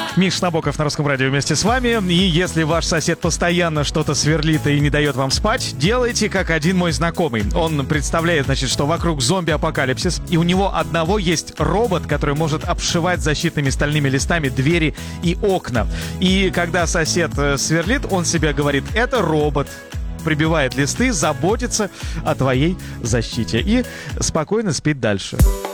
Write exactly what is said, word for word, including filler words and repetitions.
Миш Набоков на Русском радио вместе с вами. И если ваш сосед постоянно что-то сверлит и не дает вам спать, делайте, как один мой знакомый. Он представляет, значит, что вокруг зомби-апокалипсис, и у него одного есть робот, который может обшивать защитными стальными листами двери и окна. И когда сосед сверлит, он себе говорит: это робот. Прибивает листы, заботится о твоей защите и спокойно спит дальше.